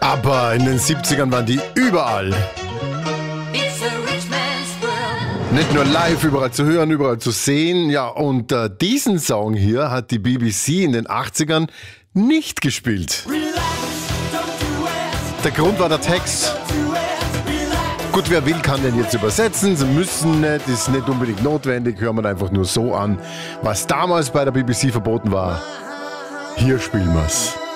Aber in den 70ern waren die überall. Nicht nur live, überall zu hören, überall zu sehen. Ja, und diesen Song hier hat die BBC in den 80ern nicht gespielt. Der Grund war der Text. Gut, wer will, kann den jetzt übersetzen. Sie müssen nicht, ist nicht unbedingt notwendig. Hören wir einfach nur so an, was damals bei der BBC verboten war. Hier spielen wir's.